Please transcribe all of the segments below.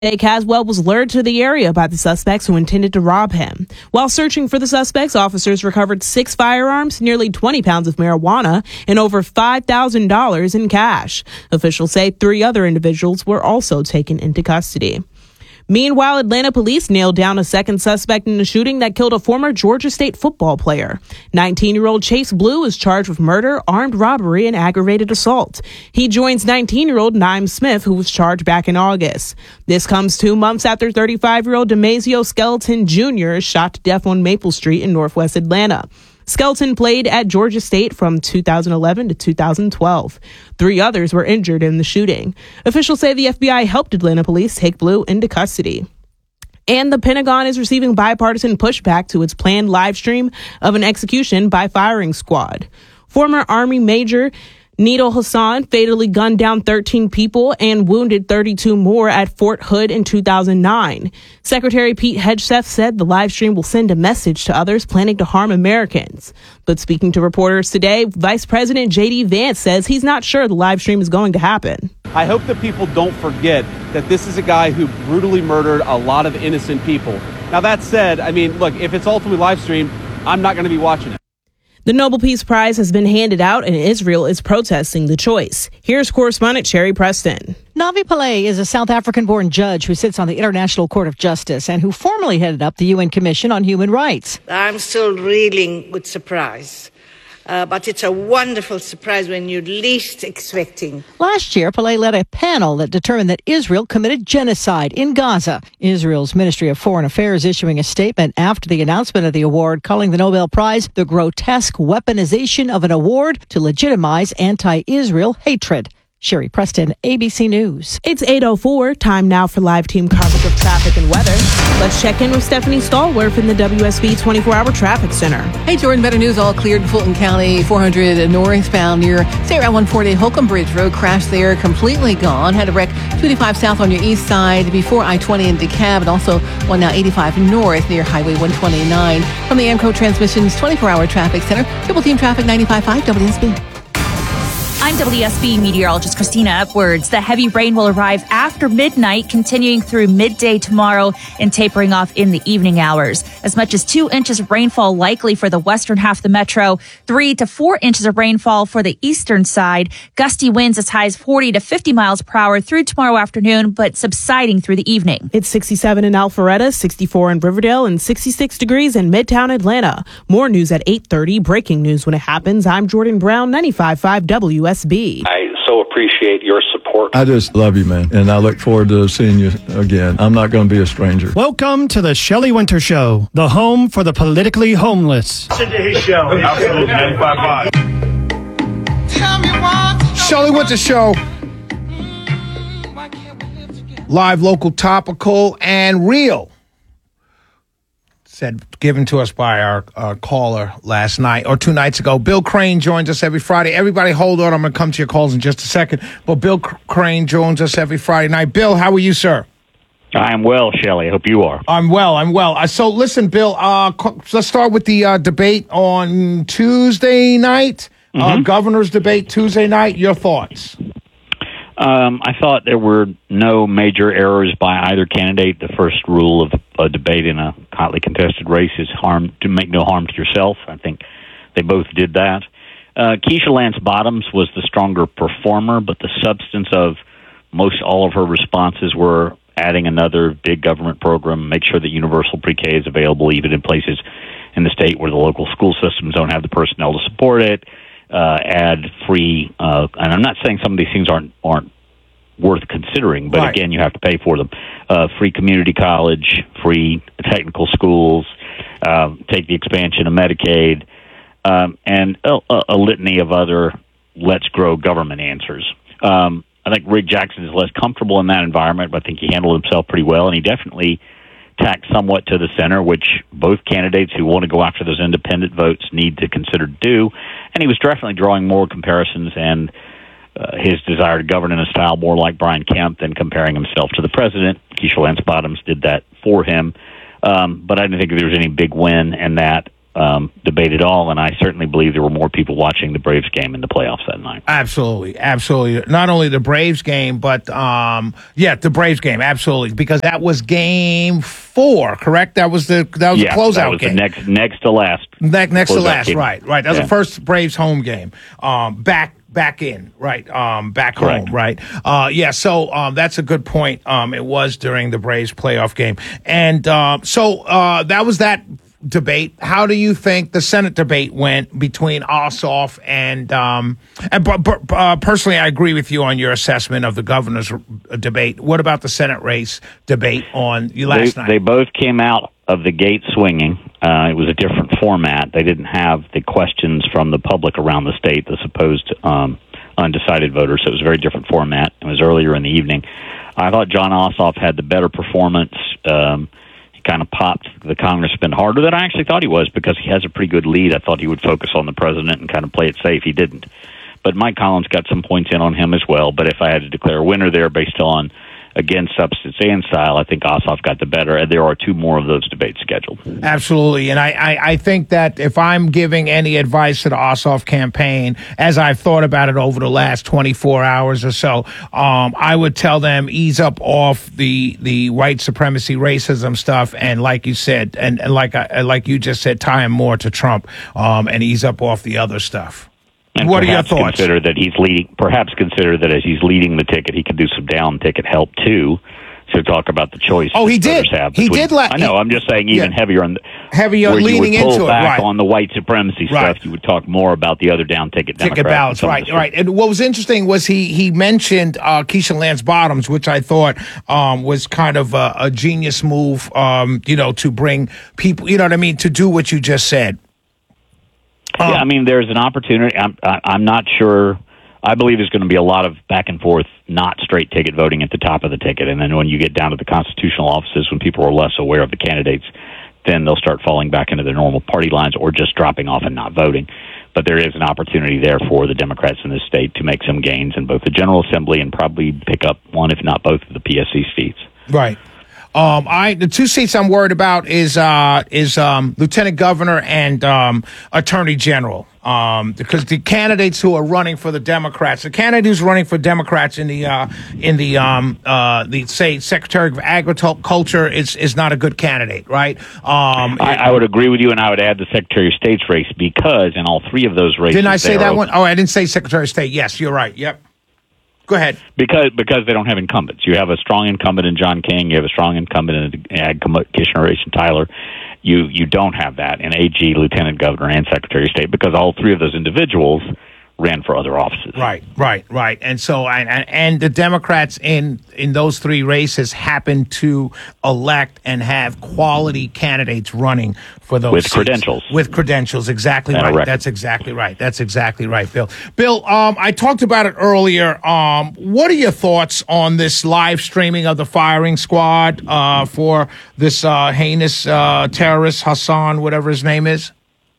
Caswell was lured to the area by the suspects who intended to rob him. While searching for the suspects, officers recovered 6 firearms, nearly 20 pounds of marijuana, and over $5,000 in cash. Officials say 3 other individuals were also taken into custody. Meanwhile, Atlanta police nailed down a second suspect in a shooting that killed a former Georgia State football player. 19-year-old Chase Blue is charged with murder, armed robbery, and aggravated assault. He joins 19-year-old Naim Smith, who was charged back in August. This comes 2 months after 35-year-old DeMazio Skeleton Jr. is shot to death on Maple Street in Northwest Atlanta. Skelton played at Georgia State from 2011 to 2012. 3 others were injured in the shooting. Officials say the FBI helped Atlanta police take Blue into custody. And the Pentagon is receiving bipartisan pushback to its planned live stream of an execution by firing squad. Former Army Major Nidal Hasan fatally gunned down 13 people and wounded 32 more at Fort Hood in 2009. Secretary Pete Hegseth said the live stream will send a message to others planning to harm Americans. But speaking to reporters today, Vice President J.D. Vance says he's not sure the live stream is going to happen. I hope that people don't forget that this is a guy who brutally murdered a lot of innocent people. Now, that said, I mean, look, if it's ultimately live streamed, I'm not going to be watching it. The Nobel Peace Prize has been handed out, and Israel is protesting the choice. Here's correspondent Sherry Preston. Navi Pillay is a South African-born judge who sits on the International Court of Justice and who formerly headed up the UN Commission on Human Rights. I'm still reeling with surprise. But it's a wonderful surprise when you're least expecting. Last year, Pillay led a panel that determined that Israel committed genocide in Gaza. Israel's Ministry of Foreign Affairs issuing a statement after the announcement of the award, calling the Nobel Prize the grotesque weaponization of an award to legitimize anti-Israel hatred. Sherry Preston, ABC News. It's 8:04. Time now for live team coverage of traffic and weather. Let's check in with Stephanie Stallworth in the WSB 24-hour traffic center. Hey, Jordan, better news. All cleared in Fulton County, 400 northbound near State Route 140 Holcomb Bridge Road. Crash there, completely gone. Had a wreck 25 south on your east side before I-20 in DeKalb, and also one now 85 north near Highway 129. From the AMCO Transmissions 24-hour traffic center, Triple Team Traffic 95.5 WSB. I'm WSB meteorologist Christina Upwards. The heavy rain will arrive after midnight, continuing through midday tomorrow and tapering off in the evening hours. As much as 2 inches of rainfall likely for the western half of the metro, 3 to 4 inches of rainfall for the eastern side. Gusty winds as high as 40 to 50 miles per hour through tomorrow afternoon, but subsiding through the evening. It's 67 in Alpharetta, 64 in Riverdale, and 66 degrees in Midtown Atlanta. More news at 8:30. Breaking news when it happens. I'm Jordan Brown, 95.5 WSB. I so appreciate your support. I just love you, man, and I look forward to seeing you again. I'm not going to be a stranger. Welcome to the Shelley Winter Show, the home for the politically homeless. Listen to his show. Absolutely, 95.5. Shelley Winter Show. Live, local, topical, and real. Given to us by our caller last night or 2 nights ago. Bill Crane joins us every Friday. Everybody hold on. I'm going to come to your calls in just a second. But Bill Crane joins us every Friday night. Bill, how are you, sir? I am well, Shelley. I hope you are. I'm well. So listen, Bill, let's start with the debate on Tuesday night. Governor's debate Tuesday night. Your thoughts? I thought there were no major errors by either candidate. The first rule of a debate in a hotly contested race is to make no harm to yourself. I think they both did that. Keisha Lance Bottoms was the stronger performer, but the substance of most all of her responses were adding another big government program, make sure that universal pre-K is available even in places in the state where the local school systems don't have the personnel to support it. Add free, and I'm not saying some of these things aren't worth considering, but right. Again, you have to pay for them. Free community college, free technical schools, take the expansion of Medicaid, and a litany of other let's grow government answers. I think Rick Jackson is less comfortable in that environment, but I think he handled himself pretty well, and he definitely tacked somewhat to the center, which both candidates who want to go after those independent votes need to consider to do. And he was definitely drawing more comparisons and his desire to govern in a style more like Brian Kemp than comparing himself to the president. Keisha Lance Bottoms did that for him. But I didn't think there was any big win in that. debate at all, and I certainly believe there were more people watching the Braves game in the playoffs that night. Absolutely. Not only the Braves game, but the Braves game, absolutely, because that was Game 4, correct? That was the closeout that was game. The next to last. Next to last, game. right. That was the first Braves home game. Back in, right? Back Correct. home, right? So that's a good point. It was during the Braves playoff game, and so that was that debate. How do you think the Senate debate went between Ossoff and personally, I agree with you on your assessment of the governor's debate. What about the Senate race debate on last night? They both came out of the gate swinging. It was a different format. They didn't have the questions from the public around the state, the supposed undecided voters. So it was a very different format. It was earlier in the evening. I thought John Ossoff had the better performance. He kind of popped the congressman harder than I actually thought he was, because he has a pretty good lead. I thought he would focus on the president and kind of play it safe. He didn't. But Mike Collins got some points in on him as well. But if I had to declare a winner there based on, again, substance and style, I think Ossoff got the better, and there are 2 more of those debates scheduled. Absolutely, and I think that if I'm giving any advice to the Ossoff campaign, as I've thought about it over the last 24 hours or so, I would tell them ease up off the white supremacy, racism stuff, and like you said, and like you just said, tie him more to Trump, and ease up off the other stuff. And what are your thoughts? Perhaps consider that as he's leading the ticket, he could do some down ticket help too. So talk about the choice. Oh, he did. He did. I know. I'm just saying, even heavier on leading into it. Right. On the white supremacy stuff, you would talk more about the other down ticket ballots. Right. And what was interesting was he mentioned Keisha Lance Bottoms, which I thought was kind of a genius move. To bring people. You know what I mean? To do what you just said. Yeah, I mean, there's an opportunity. I'm not sure. I believe there's going to be a lot of back and forth, not straight ticket voting at the top of the ticket. And then when you get down to the constitutional offices, when people are less aware of the candidates, then they'll start falling back into their normal party lines or just dropping off and not voting. But there is an opportunity there for the Democrats in this state to make some gains in both the General Assembly and probably pick up one, if not both, of the PSC seats. Right. The 2 seats I'm worried about is Lieutenant Governor and Attorney General. Because the candidates who are running for the Democrats, the candidate who's running for Democrats in the say Secretary of Agriculture is not a good candidate, right? I would agree with you, and I would add the Secretary of State's race, because in all 3 of those races, didn't I say that one? Oh, I didn't say Secretary of State. Yes, you're right. Yep. Go ahead. Because they don't have incumbents. You have a strong incumbent in John King. You have a strong incumbent in Ag Commissioner Rachel Tyler. You don't have that in AG, Lieutenant Governor, and Secretary of State, because all 3 of those individuals ran for other offices. Right. And so, and the Democrats in those 3 races happen to elect and have quality candidates running for those with seats. Credentials. With credentials, exactly and right. That's exactly right, Bill. Bill, I talked about it earlier. What are your thoughts on this live streaming of the firing squad for this heinous terrorist, Hassan, whatever his name is?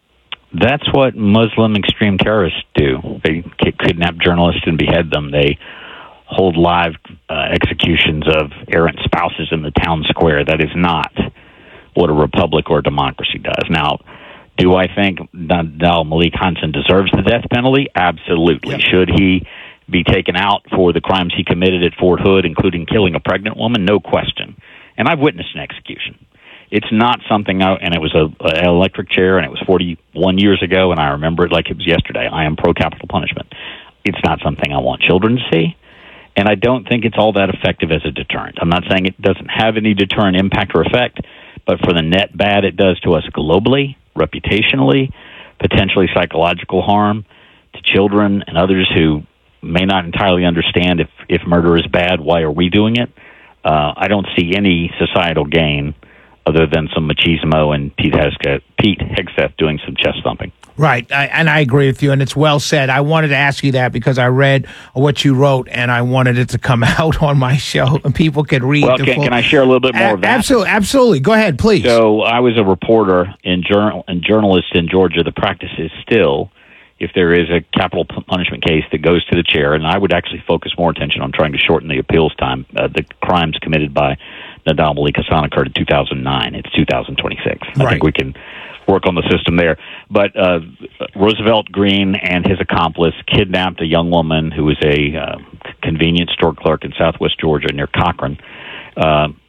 That's what Muslim extreme terrorists do. They kidnap journalists and behead them. They hold live executions of errant spouses in the town square. That is not what a republic or a democracy does. Now, do I think Nadal Malik Hansen deserves the death penalty? Absolutely. Yep. Should he be taken out for the crimes he committed at Fort Hood, including killing a pregnant woman? No question. And I've witnessed an execution. It's not something, and it was an electric chair, and it was 41 years ago, and I remember it like it was yesterday. I am pro-capital punishment. It's not something I want children to see, and I don't think it's all that effective as a deterrent. I'm not saying it doesn't have any deterrent impact or effect, but for the net bad it does to us globally, reputationally, potentially psychological harm to children and others who may not entirely understand if murder is bad, why are we doing it? I don't see any societal gain other than some machismo and Pete Hegseth doing some chest thumping. Right, and I agree with you, and it's well said. I wanted to ask you that because I read what you wrote, and I wanted it to come out on my show, and people could read. Well, can I share a little bit more of that? Absolutely. Go ahead, please. So I was a reporter and journalist in Georgia. The practice is still, if there is a capital punishment case that goes to the chair, and I would actually focus more attention on trying to shorten the appeals time, the crimes committed by Nadal Hassan occurred in 2009. It's 2026. I Right. think we can work on the system there. But Roosevelt Green and his accomplice kidnapped a young woman who was a convenience store clerk in southwest Georgia near Cochran.